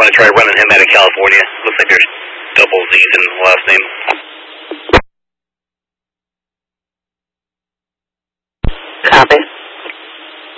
want to try running him out of California. Looks like there's double Z's in the last name.